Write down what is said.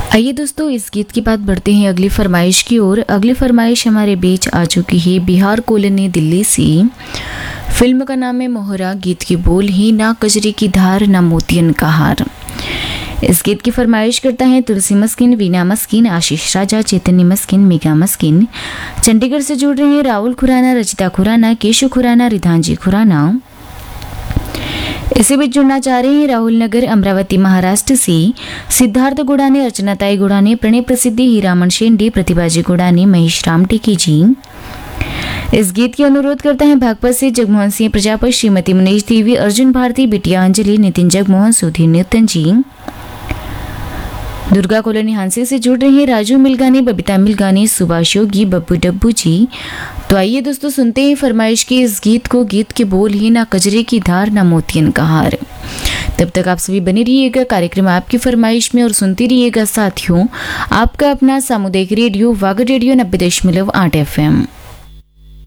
आइए दोस्तों, इस गीत के बाद बढ़ते हैं अगली फरमाइश की ओर। अगली फरमाइश हमारे बीच आ चुकी है बिहार कॉलोनी दिल्ली से। फिल्म का नाम है मोहरा, गीत की बोल ही ना कजरी की धार ना मोतियन का हार। इस गीत की फरमाइश करता है तुलसी मस्किन, वीना मस्किन, आशीष राजा, चैतन्य मस्किन, मेघा मस्किन। चंडीगढ़ से जुड़ रहे हैं राहुल खुराना, रचिता खुराना, केशु खुराना, रिधांजी खुराना। इसी बीच जुड़ना चाह रहे हैं राहुल नगर अमरावती महाराष्ट्र से सिद्धार्थ गुड़ाने, अर्चनाताई गुड़ाने, प्रणय प्रसिद्धि, हीरामन शेंडी, प्रतिभाजी गुड़ाने, महेश राम टेकी जी। इस गीत की अनुरोध करता है भागपत से जगमोहन सिंह प्रजापति, श्रीमती मुनीश देवी, अर्जुन भारती, बिटिया अंजलि, नितिन जगमोहन, सुधीर नितिन जी। दुर्गा कॉलोनी हांसी से जुड़ रहे हैं राजू मिलगानी, बबीता मिलगानी, सुभाष योगी, बब्बू डब्बू जी। तो आइए दोस्तों, सुनते हैं फरमाइश के इस गीत को। गीत के बोल ही ना कजरे की धार ना मोतियन का हार। तब तक आप सभी बने रहिएगा कार्यक्रम आपकी फरमाइश में और सुनते रहिएगा साथियों आपका अपना सामुदायिक रेडियो वागड़ रेडियो 90.8 FM।